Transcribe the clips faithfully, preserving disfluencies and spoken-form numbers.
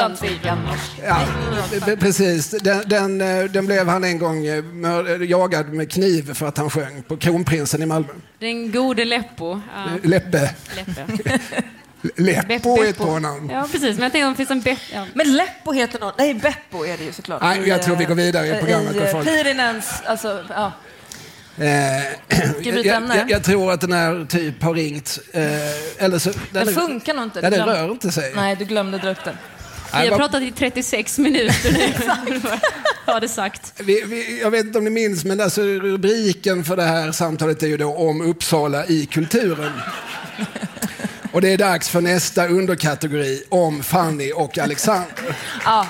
utan tvekan norsk. Ja, precis. Den, den, den blev han en gång jagad med kniv för att han sjöng på Kronprinsen i Malmö. Den gode Leppo. Ja. Leppe. Leppe. Leppo är ett bra namn. Ja, precis. Men jag tänkte om det finns en Beppo. Ja. Men Leppo heter någon. Nej, Beppo är det ju såklart. Nej, jag tror vi går vidare i programmet. I Pyrenens, alltså, ja. Eh, jag, jag, jag tror att den här typ har ringt. Eh, eller så, den det är, funkar nog inte. Ja, den rör inte sig. Nej, du glömde dra upp den. Vi har pratat i trettiosex minuter nu. Har det sagt. Vi, vi, jag vet inte om ni minns, men alltså rubriken för det här samtalet är ju då om Uppsala i kulturen. Och det är dags för nästa underkategori om Fanny och Alexander. Ja.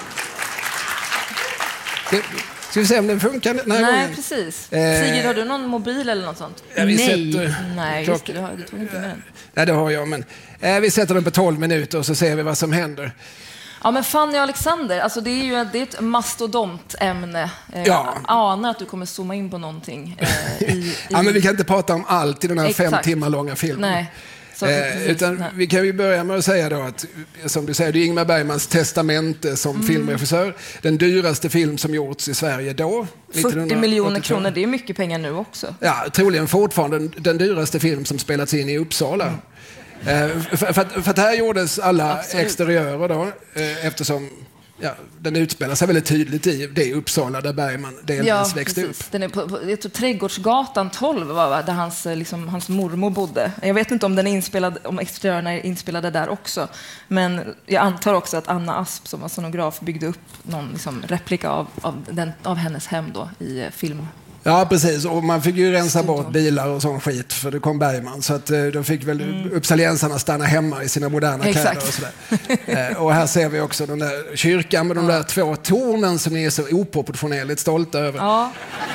Det, ska vi se om den funkar? Nej, Nej precis. Eh, Sigrid, har du någon mobil eller något sånt? Ja, vi Nej. Sätter, Nej, just det. Du, har, du tog inte med den. Nej, det har jag, men eh, vi sätter den på tolv minuter och så ser vi vad som händer. Ja, men Fanny och Alexander, alltså det är ju det är ett mastodontämne. Eh, Ja. Jag anar att du kommer zooma in på någonting. Eh, i, i... Ja, men vi kan inte prata om allt i den här Exakt. fem timmar långa filmen. Nej. Så, Eh, precis, utan nej. vi kan ju börja med att säga då att, som du säger, det är Ingmar Bergmans testamente som Mm. filmregissör. Den dyraste film som gjorts i Sverige då. fyrtio miljoner kronor, det är mycket pengar nu också. Ja, troligen fortfarande den, den dyraste film som spelats in i Uppsala. Mm. Eh, för, för, att, för att här gjordes alla Absolut. exteriörer då, eh, eftersom ja, den utspelar sig väldigt tydligt i det Uppsala där Bergman delvis Ja, växte precis. upp. Den är på, på jag tror, Trädgårdsgatan tolv var va? Där hans, liksom, hans mormor bodde. Jag vet inte om, den är inspelad, om exteriörerna är inspelade där också. Men jag antar också att Anna Asp som var sonograf byggde upp någon liksom, replika av, av, den, av hennes hem då, i eh, film. Ja, precis. Och man fick ju rensa Studion. bort bilar och sån skit för det kom Bergman. Så att eh, de fick väl mm. uppsaliensarna stanna hemma i sina moderna Exakt. kläder och sådär. eh, och här ser vi också den där kyrkan med de där två tornen som ni är så oproportionerligt stolta över. Ja.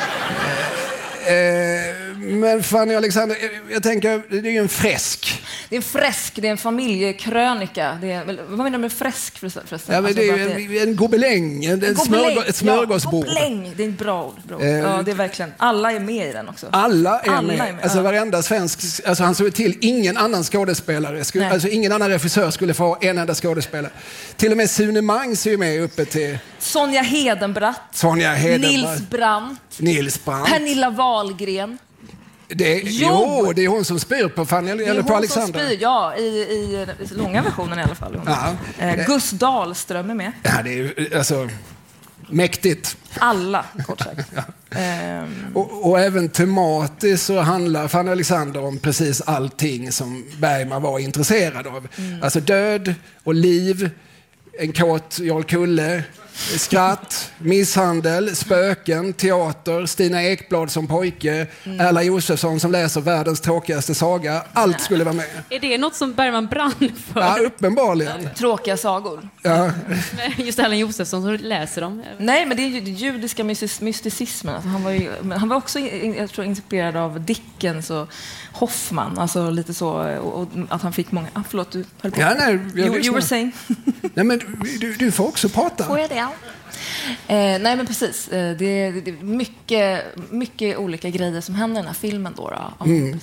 Eh, men Fanny och Alexander, jag, jag tänker, det är ju en fresk. Det är en fresk, det är en familjekrönika. Det är, vad menar du med fresk förresten? Ja, men Alltså, det är bara ju att en, en gobeläng, en, en smörgå, ett smörgåsbord. Ja, gobeläng, det är ett bra ord. Bra. Eh, ja, det är verkligen. Alla är med i den också. Alla är Alla med. är med, Alltså ja. varenda svensk, alltså han såg till ingen annan skådespelare, skulle, Nej. alltså ingen annan regissör skulle få en enda skådespelare. Till och med Sune Mangs är ju med uppe till Sonja Hedenbratt. Sonja Hedenbratt. Nils Brandt. Nils Brandt. Pernilla Wahlgren. Det, jo. jo, det är hon som spyr på Fanny eller Det är på hon Alexander. som styr, ja, i, i, i långa versionen i alla fall. Ja. Eh, Gus Dahlström är med. Ja, det är ju alltså mäktigt. Alla, kort sagt. Ja. Ehm, Och, och även tematiskt så handlar Fanny Alexander om precis allting som Bergman var intresserad av. Mm. Alltså död och liv, en kåt Jarl Kulle, skratt, misshandel, spöken, teater, Stina Ekblad som pojke, mm. Erla Josefsson som läser världens tråkigaste saga. Allt Nej. skulle vara med. Är det något som Bergman brann för? Ja, uppenbarligen. Tråkiga sagor. Ja. Just Erla Josefsson som läser dem. Nej, men det är ju den judiska mysticismen. Alltså, han, var ju, han var också jag tror, inspirerad av Dickens och Hoffman. Alltså lite så, och, och att han fick många... Ah, förlåt, du höll på. Ja, nej, you, you were saying. Nej, men du, du får också prata. Får jag det? Eh, nej, men precis. Eh, det, är, det är mycket, mycket olika grejer som händer i den här filmen. Då, då. Ja, mm.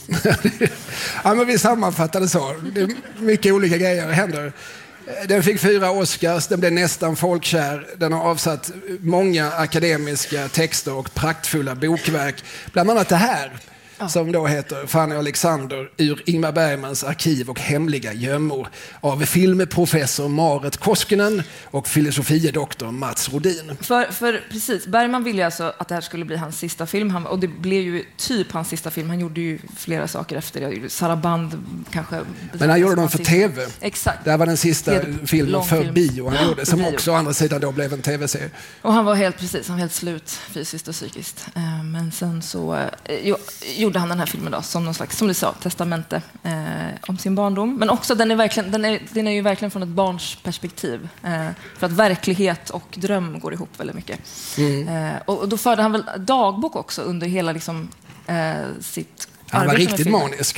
Ja, men vi sammanfattade så. Det är mycket olika grejer händer. Den fick fyra Oscars, den blev nästan folkkär. Den har avsatt många akademiska texter och praktfulla bokverk. Bland annat det här. Ja. Som då heter Fanny och Alexander ur Ingmar Bergmans arkiv och hemliga gömmor av filmprofessor Marit Koskinen och filosofiedoktor Mats Rodin. För, för precis, Bergman ville alltså att det här skulle bli hans sista film. Han, och det blev ju typ hans sista film. Han gjorde ju flera saker efter det. Saraband kanske. Men han gjorde dem för tv. Exakt. Det var den sista Hed, filmen för film. bio han gjorde. Som bio. också å andra sidan då blev en tv-serie. Och han var helt precis, han var helt slut fysiskt och psykiskt. Men sen så jo, gjorde han den här filmen då, som någon slags, som du sa, testamente eh, om sin barndom. Men också, den är, verkligen, den är, den är ju verkligen från ett barns perspektiv. Eh, för att verklighet och dröm går ihop väldigt mycket. Mm. Eh, och, och då förde han väl dagbok också under hela liksom, eh, sitt han arbete. Han var riktigt manisk.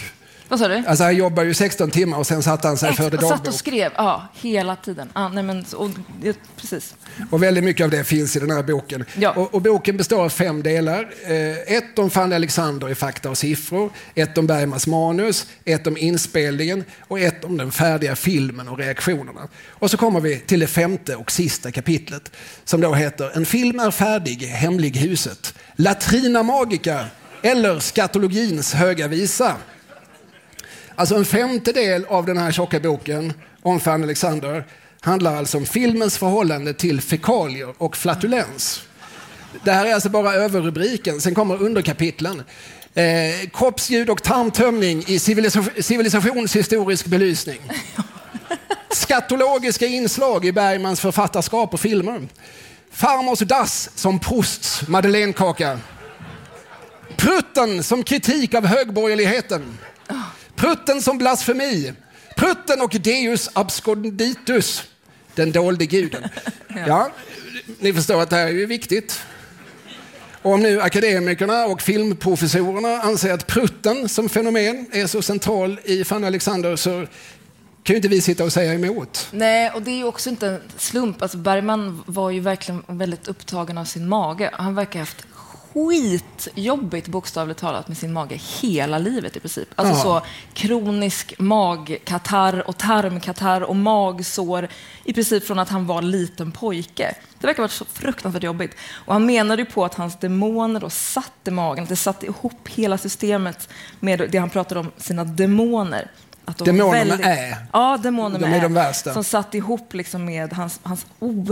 Vad sa du? Alltså han jobbar ju sexton timmar och sen satt han sig för det dagbok. Satt och skrev, ja, hela tiden. Ah, nej, men, och, ja, precis. Och väldigt mycket av det finns i den här boken. Ja. Och, och boken består av fem delar. Eh, ett om Fanny Alexander i fakta och siffror, ett om Bergmans manus, ett om inspelningen och ett om den färdiga filmen och reaktionerna. Och så kommer vi till det femte och sista kapitlet som då heter En film är färdig, Hemlighuset, Latrina Magica eller Skatologins höga visa. Alltså en femtedel av den här tjocka boken om Fanny Alexander handlar alltså om filmens förhållande till fekalier och flatulens. Det här är alltså bara överrubriken. Sen kommer underkapitlen. Eh, kroppsljud och tarmtömning i civilisa- civilisationshistorisk belysning. Skatologiska inslag i Bergmans författarskap och filmer. Farmors dass som Prousts madeleinekaka. Prutten som kritik av högborgerligheten. Prutten som blasfemi. Prutten och Deus absconditus. Den dolde guden. Ja, ni förstår att det här är ju viktigt. Och om nu akademikerna och filmprofessorerna anser att prutten som fenomen är så central i Fanny Alexander så kan ju inte vi sitta och säga emot. Nej, och det är ju också inte en slump. Alltså Bergman var ju verkligen väldigt upptagen av sin mage. Han verkar ha haft skitjobbigt bokstavligt talat med sin mage hela livet i princip. Alltså ja. så kronisk magkatarr och tarmkatarr och magsår i princip från att han var liten pojke. Det verkar ha varit så fruktansvärt jobbigt. Och han menade ju på att hans demoner då satt i magen, att det satte ihop hela systemet med det han pratade om, sina demoner. Att de demoner väldigt, med ä. Ja, demoner de med är ä. de värsta. Som satt ihop liksom med hans, hans